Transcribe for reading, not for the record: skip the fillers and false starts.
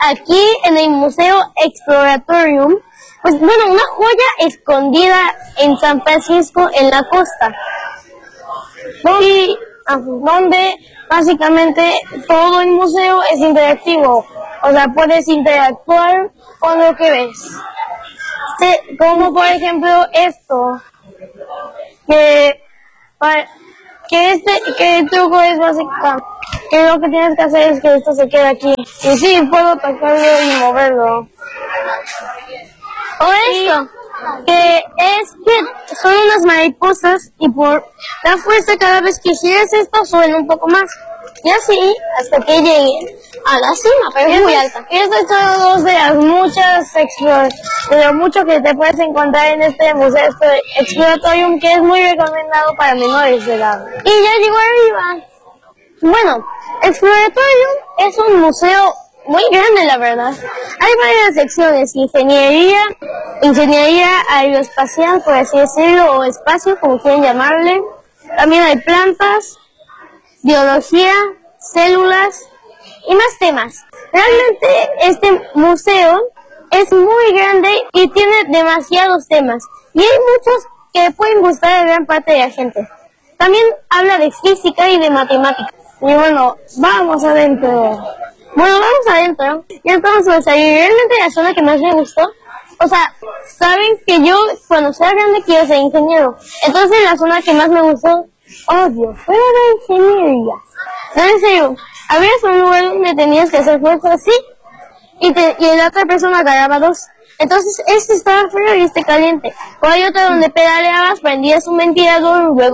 aquí en el Museo Exploratorium, pues bueno, una joya escondida en San Francisco en la costa, donde básicamente todo el museo es interactivo, o sea, puedes interactuar con lo que ves. Como por ejemplo esto, que el truco es básicamente que lo que tienes que hacer es que esto se quede aquí. Y sí, puedo tocarlo y moverlo. O esto, que es que son unas mariposas y por la fuerza cada vez que giras esto suben un poco más. Y así hasta que lleguen a la cima, pero es muy alta. Y esto es solo dos de las muchas de lo mucho que te puedes encontrar en este Museo Exploratorium, que es muy recomendado para menores de edad. Y ya llegó arriba. Bueno, Exploratorium es un museo muy grande, la verdad. Hay varias secciones: ingeniería aeroespacial, por así decirlo, o espacio, como quieren llamarle. También hay plantas, biología, células y más temas. Realmente este museo es muy grande y tiene demasiados temas. Y hay muchos que pueden gustar a gran parte de la gente. También habla de física y de matemáticas. Y bueno, vamos adentro. Ya estamos por salir. Realmente la zona que más me gustó, o sea, saben que yo cuando sea grande quiero ser ingeniero. Entonces la zona que más me gustó, obvio, fue la de ingeniería. No, en serio, había un lugar donde tenías que hacer fuerza así y la otra persona agarraba dos. Entonces este estaba frío y este caliente. O hay otro donde pedaleabas, prendías un ventilador, luego